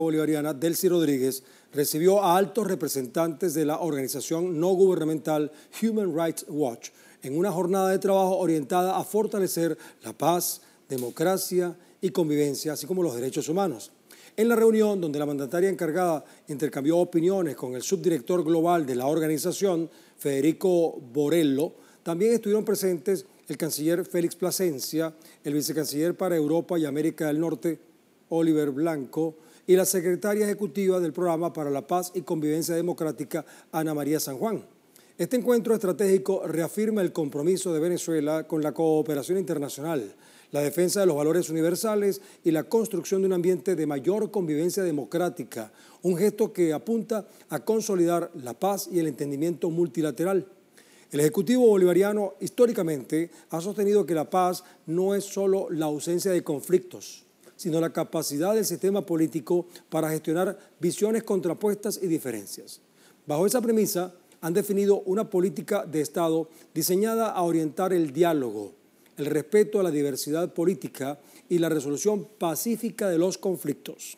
bolivariana, Delcy Rodríguez, recibió a altos representantes de la organización no gubernamental Human Rights Watch en una jornada de trabajo orientada a fortalecer la paz, democracia y convivencia, así como los derechos humanos. En la reunión, donde la mandataria encargada intercambió opiniones con el subdirector global de la organización, Federico Borello, también estuvieron presentes el canciller Félix Plasencia, el vicecanciller para Europa y América del Norte, Oliver Blanco, y la secretaria ejecutiva del Programa para la Paz y Convivencia Democrática, Ana María San Juan. Este encuentro estratégico reafirma el compromiso de Venezuela con la cooperación internacional, la defensa de los valores universales y la construcción de un ambiente de mayor convivencia democrática, un gesto que apunta a consolidar la paz y el entendimiento multilateral. El Ejecutivo bolivariano históricamente ha sostenido que la paz no es solo la ausencia de conflictos, sino la capacidad del sistema político para gestionar visiones contrapuestas y diferencias. Bajo esa premisa, han definido una política de Estado diseñada a orientar el diálogo, el respeto a la diversidad política y la resolución pacífica de los conflictos.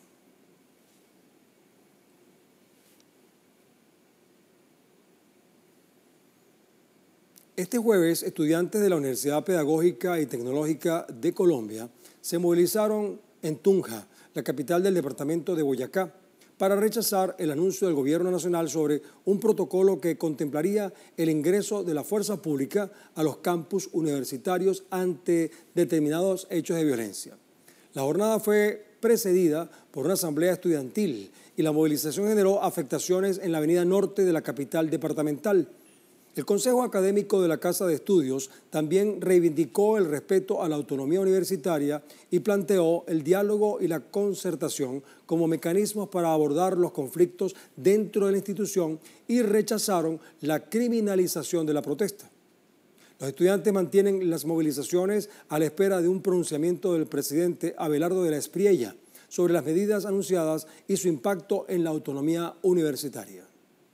Este jueves, estudiantes de la Universidad Pedagógica y Tecnológica de Colombia se movilizaron en Tunja, la capital del departamento de Boyacá, para rechazar el anuncio del Gobierno Nacional sobre un protocolo que contemplaría el ingreso de la fuerza pública a los campus universitarios ante determinados hechos de violencia. La jornada fue precedida por una asamblea estudiantil y la movilización generó afectaciones en la avenida norte de la capital departamental. El Consejo Académico de la Casa de Estudios también reivindicó el respeto a la autonomía universitaria y planteó el diálogo y la concertación como mecanismos para abordar los conflictos dentro de la institución y rechazaron la criminalización de la protesta. Los estudiantes mantienen las movilizaciones a la espera de un pronunciamiento del presidente Abelardo de la Espriella sobre las medidas anunciadas y su impacto en la autonomía universitaria.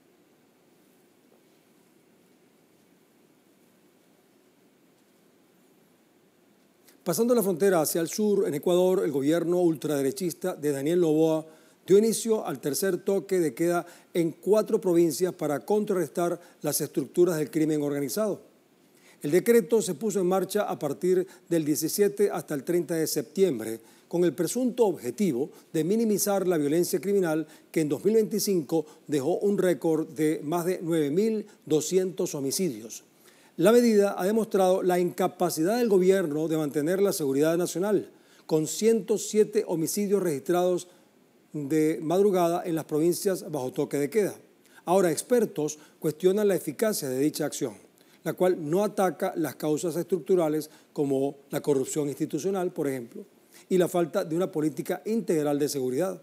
Pasando la frontera hacia el sur, en Ecuador, el gobierno ultraderechista de Daniel Noboa dio inicio al tercer toque de queda en 4 provincias para contrarrestar las estructuras del crimen organizado. El decreto se puso en marcha a partir del 17 hasta el 30 de septiembre, con el presunto objetivo de minimizar la violencia criminal que en 2025 dejó un récord de más de 9.200 homicidios. La medida ha demostrado la incapacidad del gobierno de mantener la seguridad nacional, con 107 homicidios registrados de madrugada en las provincias bajo toque de queda. Ahora, expertos cuestionan la eficacia de dicha acción, la cual no ataca las causas estructurales como la corrupción institucional, por ejemplo, y la falta de una política integral de seguridad.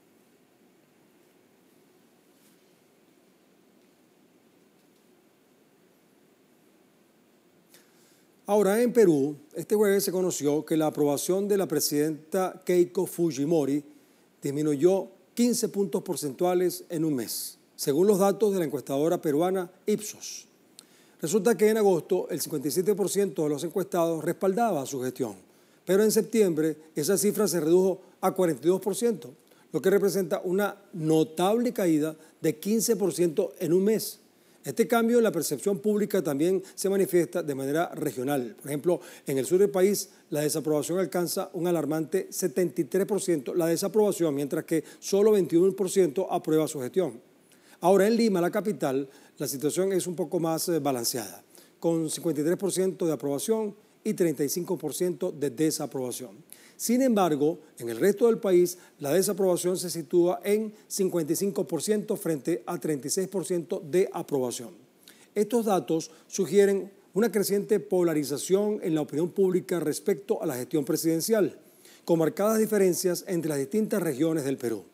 Ahora, en Perú, este jueves se conoció que la aprobación de la presidenta Keiko Fujimori disminuyó 15 puntos porcentuales en un mes, según los datos de la encuestadora peruana Ipsos. Resulta que en agosto el 57% de los encuestados respaldaba su gestión, pero en septiembre esa cifra se redujo a 42%, lo que representa una notable caída de 15% en un mes. Este cambio en la percepción pública también se manifiesta de manera regional. Por ejemplo, en el sur del país la desaprobación alcanza un alarmante 73% la desaprobación, mientras que solo 21% aprueba su gestión. Ahora en Lima, la capital, la situación es un poco más balanceada, con 53% de aprobación y 35% de desaprobación. Sin embargo, en el resto del país, la desaprobación se sitúa en 55% frente a 36% de aprobación. Estos datos sugieren una creciente polarización en la opinión pública respecto a la gestión presidencial, con marcadas diferencias entre las distintas regiones del Perú.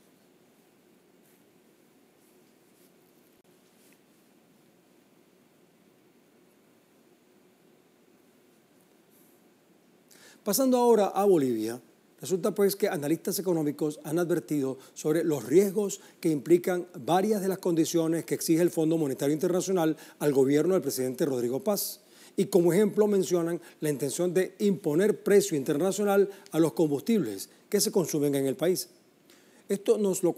Pasando ahora a Bolivia, resulta pues que analistas económicos han advertido sobre los riesgos que implican varias de las condiciones que exige el Fondo Monetario Internacional al gobierno del presidente Rodrigo Paz. Y como ejemplo mencionan la intención de imponer precio internacional a los combustibles que se consumen en el país. Esto nos lo